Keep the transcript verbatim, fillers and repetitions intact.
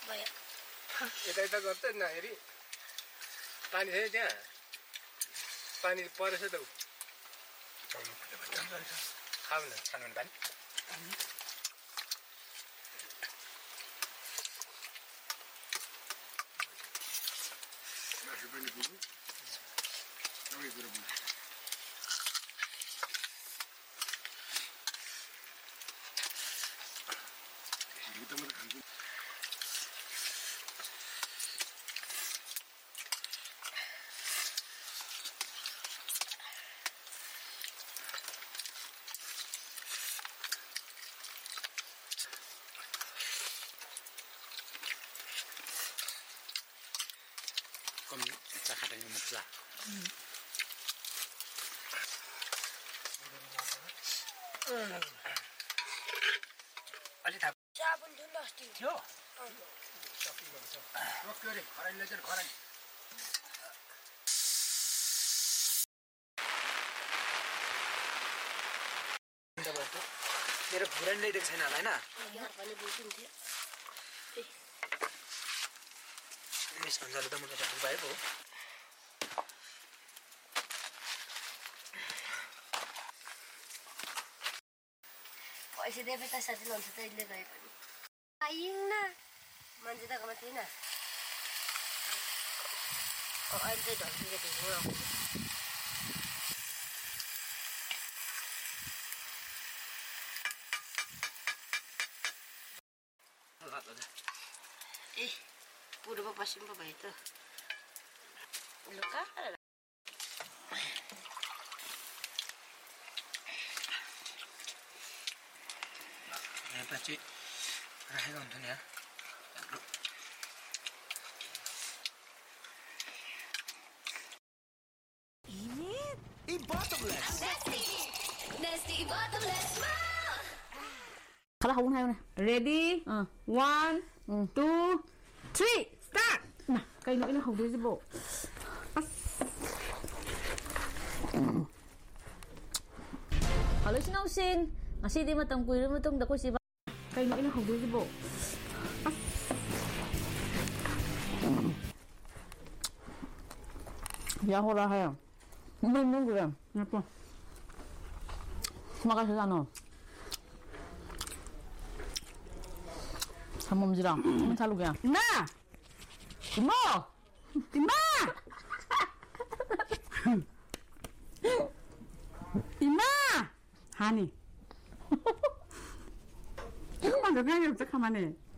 भयो यता यता गर्छ नहेरी पानी छ त्यहाँ पानी परेछ त खाऊ न सानो पानी Masih banyak bumbu. Kami berbumbu. Kita mau makan. Kami cakap dengan muksa. Ali tak. Sabun tu nasti. Yo. Okey, koran lejar koran. Kita bawa. Mera buran lagi dekat sana lah, na? Yaar pani bultin dia. Ini sanjal itu mungkin tak baik bu. पैसे दिएपछि त साथी लन्छ त अहिले गए पनि आइन्न मान्छे त कमा थिएन अहिले चाहिँ ढल्किएको थियो ए पूर्व पश्चिम पो भयो त लुका Pasti rahai untuk ni ya. Ini i bottomless. Nasty, nasty bottomless. Kalau kamu hai này. Ready? Uh. One, Ừ. two, three, start. Nào, cây nữa nó không đi chứ bộ. Hello, Sinong-sin. Kasi di matang kuya mo itong dako si ba. Cây nữa nó không đi chứ bộ. Ya hora hai. Mình muốn kìa. Apa? Makasih sana. Sama mjirang. Mencalu kìa. Na, Timo. Ima. Ima. Hani. Kamu ada yang cakap mana?